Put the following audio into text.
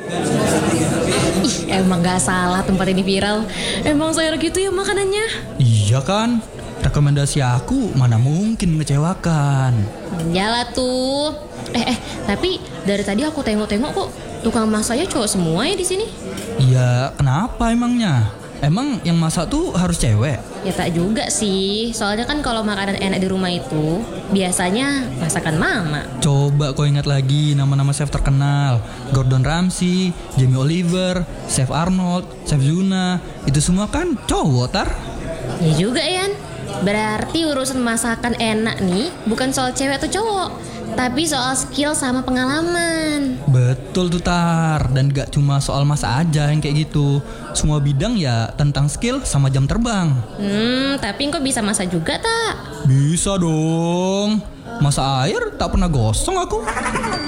Ih, emang gak salah tempat ini viral. Emang sayur gitu ya makanannya. Iya kan? Rekomendasi aku mana mungkin mengecewakan. Jalan tuh. Tapi dari tadi aku tengok-tengok kok tukang masaknya cowok semua ya di sini. Iya, kenapa emangnya? Emang yang masak tuh harus cewek? Ya tak juga sih. Soalnya kan kalau makanan enak di rumah itu biasanya masakan mama. Coba kau ingat lagi nama-nama chef terkenal. Gordon Ramsay, Jamie Oliver, Chef Arnold, Chef Zuna. Itu semua kan cowok, Tar. Ya juga Yan. Berarti urusan masakan enak nih bukan soal cewek atau cowok, tapi soal skill sama pengalaman. Betul tuh, Tar. Dan gak cuma soal masak aja yang kayak gitu. Semua bidang ya tentang skill sama jam terbang. Tapi kok bisa masak juga tak? Bisa dong. Masa air tak pernah gosong aku.